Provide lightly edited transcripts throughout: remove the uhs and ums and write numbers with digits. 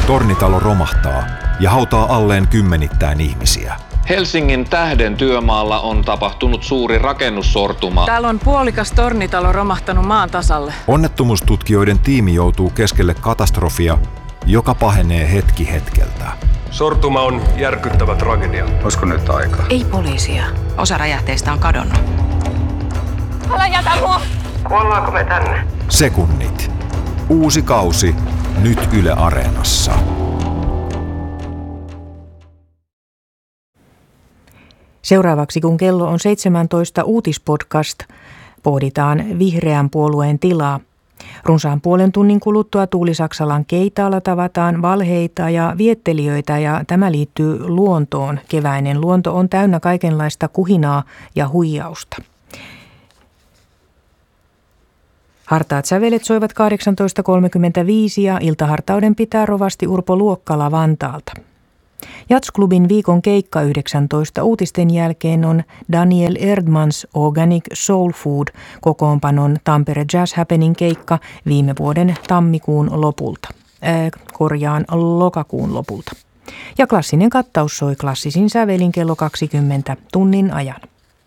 Tornitalo romahtaa ja hautaa alleen kymmenittäin ihmisiä. Helsingin Tähden työmaalla on tapahtunut suuri rakennussortuma. Täällä on puolikas tornitalo romahtanut maan tasalle. Onnettomuustutkijoiden tiimi joutuu keskelle katastrofia, joka pahenee hetki hetkeltä. Sortuma on järkyttävä tragedia. Olisiko nyt aika? Ei poliisia. Osa räjähteistä on kadonnut. Älä jätä mua! Kuollaanko me tänne? Sekunnit. Uusi kausi nyt Yle Areenassa. Seuraavaksi, kun kello on 17, uutispodcast, pohditaan vihreän puolueen tilaa. Runsaan puolen tunnin kuluttua Tuuli Saksalan keitaalla tavataan valheita ja viettelijöitä ja tämä liittyy luontoon. Keväinen luonto on täynnä kaikenlaista kuhinaa ja huijausta. Hartaat sävelet soivat 18.35 ja iltahartauden pitää rovasti Urpo Luokkala Vantaalta. Jazzklubin viikon keikka 19 uutisten jälkeen on Daniel Erdmans Organic Soul Food kokoonpanon Tampere Jazz Happening keikka viime vuoden lokakuun lopulta. Ja klassinen kattaus soi klassisin sävelin kello 20 tunnin ajan.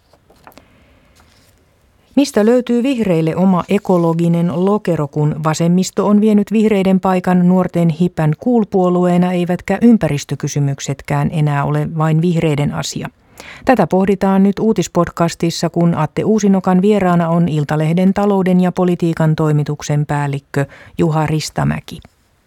Mistä löytyy vihreille oma ekologinen lokero, kun vasemmisto on vienyt vihreiden paikan nuorten hipän cool-puolueena, eivätkä ympäristökysymyksetkään enää ole vain vihreiden asia? Tätä pohditaan nyt uutispodcastissa, kun Atte Uusinokan vieraana on Iltalehden talouden ja politiikan toimituksen päällikkö Juha Ristamäki.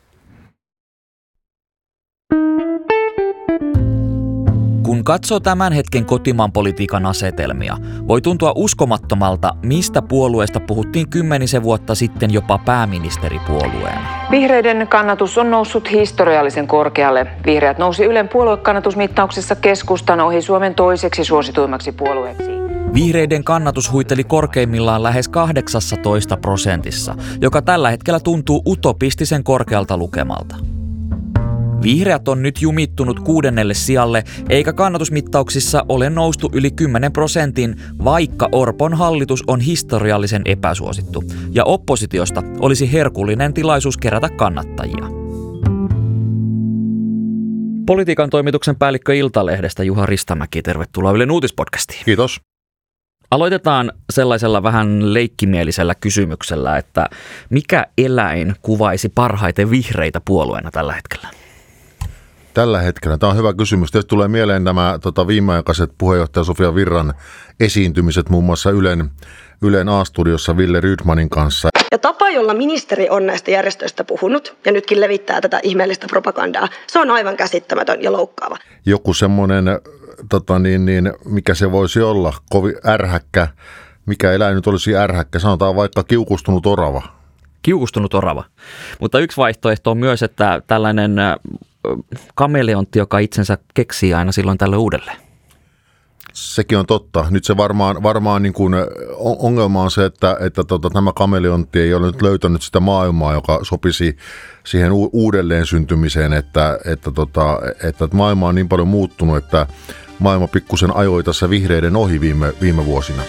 Kun katsoo tämän hetken kotimaan politiikan asetelmia, voi tuntua uskomattomalta, mistä puolueesta puhuttiin 10 vuotta sitten jopa pääministeripuolueena. Vihreiden kannatus on noussut historiallisen korkealle. Vihreät nousi Ylen puoluekannatusmittauksessa keskustan ohi Suomen toiseksi suosituimmaksi puolueeksi. Vihreiden kannatus huiteli korkeimmillaan lähes 18%, joka tällä hetkellä tuntuu utopistisen korkealta lukemalta. Vihreät on nyt jumittunut 6. sijalle, eikä kannatusmittauksissa ole noustu yli 10%, vaikka Orpon hallitus on historiallisen epäsuosittu, ja oppositiosta olisi herkullinen tilaisuus kerätä kannattajia. Politiikan toimituksen päällikkö Iltalehdestä Juha Ristamäki, tervetuloa Ylen uutispodcastiin. Kiitos. Aloitetaan sellaisella vähän leikkimielisellä kysymyksellä, että mikä eläin kuvaisi parhaiten vihreitä puolueena tällä hetkellä? Tällä hetkellä. Tämä on hyvä kysymys. Tietysti tulee mieleen nämä viimeaikaiset puheenjohtaja Sofia Virran esiintymiset muun muassa Ylen A-studiossa Ville Rydmanin kanssa. Ja tapa, jolla ministeri on näistä järjestöistä puhunut ja nytkin levittää tätä ihmeellistä propagandaa, se on aivan käsittämätön ja loukkaava. Joku semmoinen, mikä se voisi olla, kovin ärhäkkä, mikä eläin nyt olisi ärhäkkä, sanotaan vaikka kiukustunut orava. Kiukustunut orava. Mutta yksi vaihtoehto on myös, että tällainen kameleontti, joka itsensä keksii aina silloin tällöin uudelleen. Sekin on totta. Nyt se varmaan niin kuin ongelma on se, että tämä kameleontti ei ole nyt löytänyt sitä maailmaa, joka sopisi siihen uudelleen syntymiseen, että maailma on niin paljon muuttunut, että maailma pikkusen ajoi tässä vihreiden ohi viime vuosina.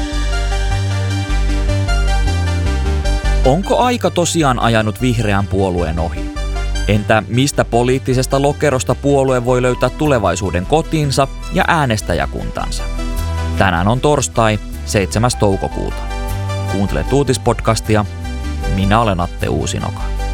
Onko aika tosiaan ajanut vihreän puolueen ohi? Entä mistä poliittisesta lokerosta puolue voi löytää tulevaisuuden kotiinsa ja äänestäjäkuntansa? Tänään on torstai, 7. toukokuuta. Kuuntelet uutispodcastia. Minä olen Atte Uusinoka.